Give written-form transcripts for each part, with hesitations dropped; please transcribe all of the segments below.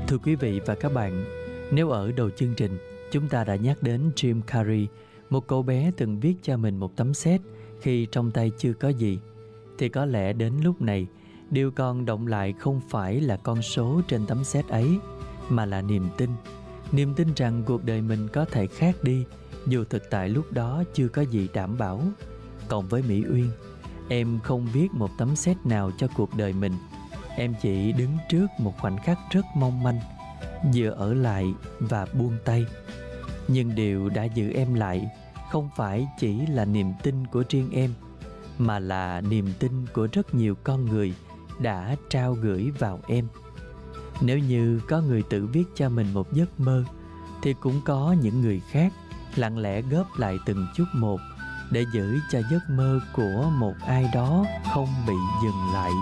Thưa quý vị và các bạn, nếu ở đầu chương trình chúng ta đã nhắc đến Jim Carrey, một cậu bé từng viết cho mình một tấm séc khi trong tay chưa có gì, thì có lẽ đến lúc này điều còn động lại không phải là con số trên tấm séc ấy, mà là niềm tin rằng cuộc đời mình có thể khác đi, dù thực tại lúc đó chưa có gì đảm bảo. Còn với Mỹ Uyên, em không viết một tấm séc nào cho cuộc đời mình. Em chỉ đứng trước một khoảnh khắc rất mong manh, vừa ở lại và buông tay. Nhưng điều đã giữ em lại không phải chỉ là niềm tin của riêng em, mà là niềm tin của rất nhiều con người đã trao gửi vào em. Nếu như có người tự viết cho mình một giấc mơ, thì cũng có những người khác lặng lẽ góp lại từng chút một để giữ cho giấc mơ của một ai đó không bị dừng lại.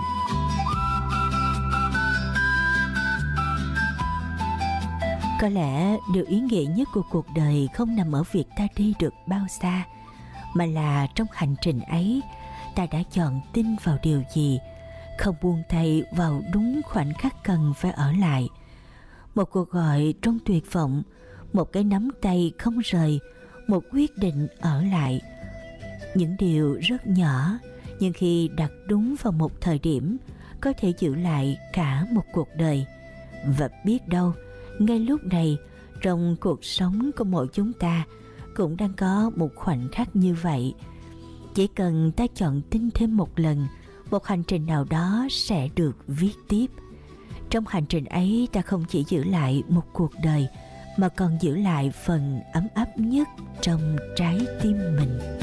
Có lẽ điều ý nghĩa nhất của cuộc đời không nằm ở việc ta đi được bao xa, mà là trong hành trình ấy ta đã chọn tin vào điều gì, không buông tay vào đúng khoảnh khắc cần phải ở lại. Một cuộc gọi trong tuyệt vọng, một cái nắm tay không rời, một quyết định ở lại. Những điều rất nhỏ, nhưng khi đặt đúng vào một thời điểm, có thể giữ lại cả một cuộc đời. Và biết đâu, ngay lúc này, trong cuộc sống của mỗi chúng ta cũng đang có một khoảnh khắc như vậy. Chỉ cần ta chọn tin thêm một lần, một hành trình nào đó sẽ được viết tiếp. Trong hành trình ấy, ta không chỉ giữ lại một cuộc đời, mà còn giữ lại phần ấm áp nhất trong trái tim mình.